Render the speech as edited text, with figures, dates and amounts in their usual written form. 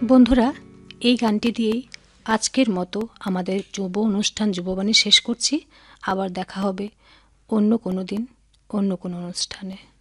বন্ধুরা, এই গানটি দিয়েই আজকের মতো আমাদের যুব অনুষ্ঠান যুববাণী শেষ করছি। আবার দেখা হবে অন্য কোনো দিন অন্য কোনো অনুষ্ঠানে।